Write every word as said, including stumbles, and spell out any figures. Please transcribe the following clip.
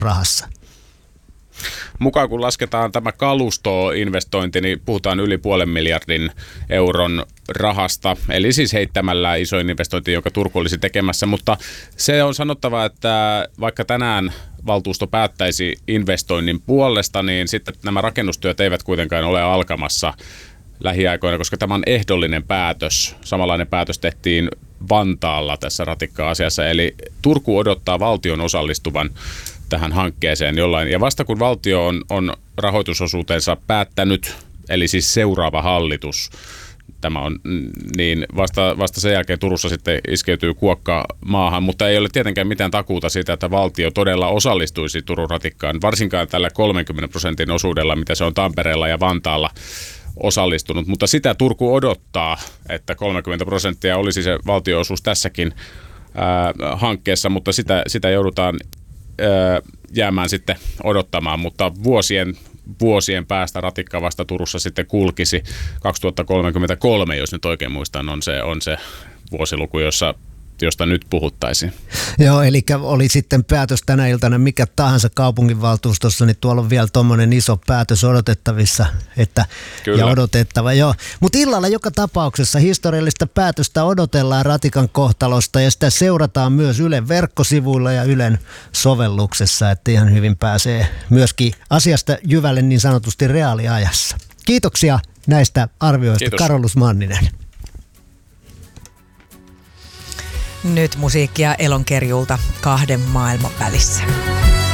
rahassa? Mukaan kun lasketaan tämä kalustoinvestointi, niin puhutaan yli puolen miljardin euron rahasta, eli siis heittämällä isoin investointi, joka Turku olisi tekemässä, mutta se on sanottava, että vaikka tänään valtuusto päättäisi investoinnin puolesta, niin sitten nämä rakennustyöt eivät kuitenkaan ole alkamassa lähiaikoina, koska tämä on ehdollinen päätös. Samanlainen päätös tehtiin Vantaalla tässä ratikka-asiassa, eli Turku odottaa valtion osallistuvan tähän hankkeeseen jollain. Ja vasta kun valtio on, on rahoitusosuutensa päättänyt, eli siis seuraava hallitus, tämä on, niin vasta, vasta sen jälkeen Turussa sitten iskeytyy kuokka maahan, mutta ei ole tietenkään mitään takuuta siitä, että valtio todella osallistuisi Turun ratikkaan, varsinkaan tällä kolmenkymmenen prosentin osuudella, mitä se on Tampereella ja Vantaalla osallistunut, mutta sitä Turku odottaa, että kolmekymmentä prosenttia olisi se valtio-osuus tässäkin ää, hankkeessa, mutta sitä, sitä joudutaan ää, jäämään sitten odottamaan, mutta vuosien vuosien päästä ratikka vasta Turussa sitten kulkisi kaksituhattakolmekymmentäkolme, jos nyt oikein muistan, on se, on se vuosiluku, jossa josta nyt puhuttaisiin. Joo, eli oli sitten päätös tänä iltana mikä tahansa kaupunginvaltuustossa, niin tuolla on vielä tuommoinen iso päätös odotettavissa, että ja odotettava. Joo, mutta illalla joka tapauksessa historiallista päätöstä odotellaan ratikan kohtalosta ja sitä seurataan myös Ylen verkkosivuilla ja Ylen sovelluksessa, että ihan hyvin pääsee myöskin asiasta jyvälle niin sanotusti reaaliajassa. Kiitoksia näistä arvioista. Kiitos. Carolus Manninen. Nyt musiikkia Elonkerjulta Kahden maailman välissä.